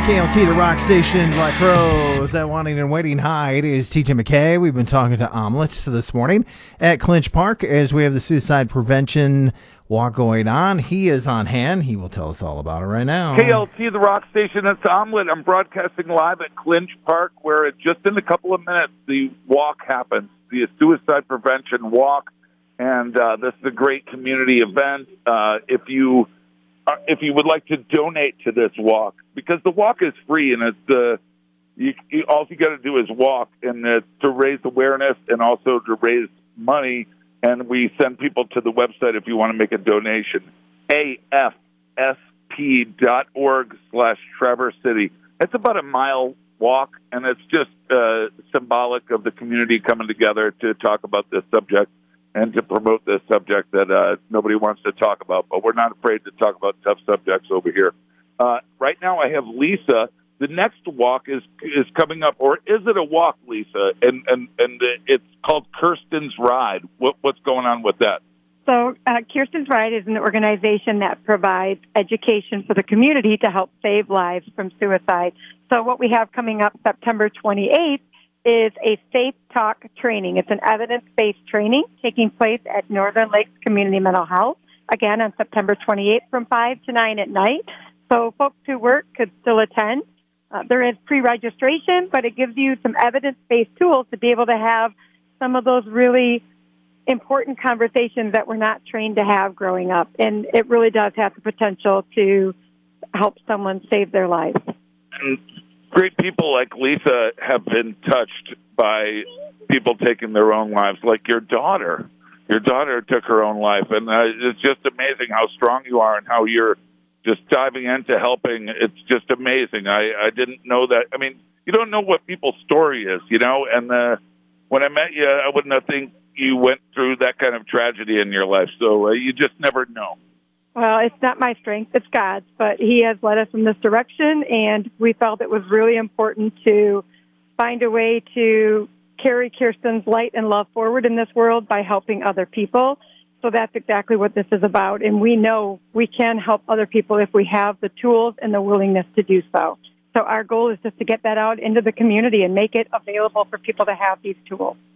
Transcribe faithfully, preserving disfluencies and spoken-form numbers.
K L T, the rock station, Black Crowes at Wanting and Waiting. Hi, it is T J McKay. We've been talking to Omelets this morning at Clinch Park as we have the suicide prevention walk going on. He is on hand. He will tell us all about it right now. K L T, the rock station, it's Omelet. I'm broadcasting live at Clinch Park, where just in a couple of minutes the walk happens, the suicide prevention walk. And uh, this is a great community event. Uh, if you uh, if you would like to donate to this walk, because the walk is free and it's uh, you, you, all you got to do is walk, and it's to raise awareness and also to raise money. And we send people to the website if you want to make a donation, A F S P dot org slash Traverse City. It's about a mile walk, and it's just uh, symbolic of the community coming together to talk about this subject and to promote this subject that uh, nobody wants to talk about. But we're not afraid to talk about tough subjects over here. Uh, right now I have Lisa. The next walk is is coming up, or is it a walk, Lisa? And and, and it's called Kirsten's Ride. What, what's going on with that? So uh, Kirsten's Ride is an organization that provides education for the community to help save lives from suicide. So what we have coming up September twenty-eighth is a Faith Talk training. It's an evidence-based training taking place at Northern Lakes Community Mental Health, again on September twenty-eighth from five to nine at night. So folks who work could still attend. Uh, there is pre-registration, but it gives you some evidence-based tools to be able to have some of those really important conversations that we're not trained to have growing up. And it really does have the potential to help someone save their life. And great people like Lisa have been touched by people taking their own lives, like your daughter. Your daughter took her own life, and uh, it's just amazing how strong you are and how you're just diving into helping. It's just amazing. I, I didn't know that. I mean, you don't know what people's story is, you know, and uh, when I met you, I wouldn't have think you went through that kind of tragedy in your life, so uh, you just never know. Well, it's not my strength, it's God's, but He has led us in this direction, and we felt it was really important to find a way to carry Kirsten's light and love forward in this world by helping other people. So that's exactly what this is about, and we know we can help other people if we have the tools and the willingness to do so. So our goal is just to get that out into the community and make it available for people to have these tools.